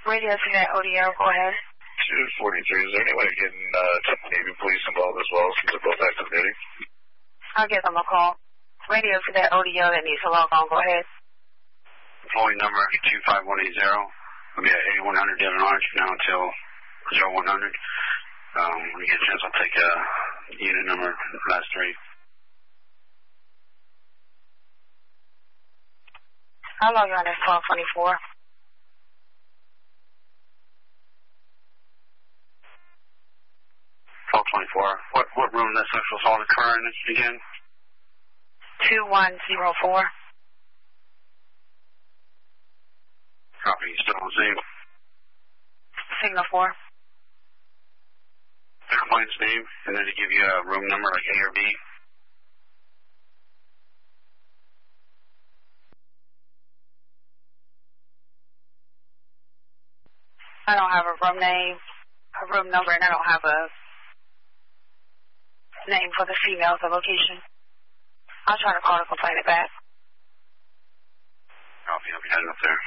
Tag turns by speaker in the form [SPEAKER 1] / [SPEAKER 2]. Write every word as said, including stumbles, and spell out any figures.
[SPEAKER 1] Radio Connect O D O, go ahead.
[SPEAKER 2] two forty-three, is there any way of getting uh, Navy police involved as well since they're both active duty?
[SPEAKER 1] I'll give them a call. Radio Connect O D O that needs to log on, go ahead.
[SPEAKER 3] Employee number two five one eight zero. We'll be at eighty-one hundred Devon Orange from now until zero one hundred. Um, when you get a chance, I'll take a unit number, last three.
[SPEAKER 1] I'll log you on as twelve twenty-four.
[SPEAKER 3] twelve twenty-four. What what room that sexual assault occurring again?
[SPEAKER 1] two one zero four.
[SPEAKER 3] Copy. Still on scene.
[SPEAKER 1] Signal four.
[SPEAKER 3] The complaint's name, and then to give you a room number like A or B.
[SPEAKER 1] I don't have a room name, a room number, and I don't have a name for the female, the location. I'll try to call to complain it back.
[SPEAKER 3] Copy. I'll be heading up there.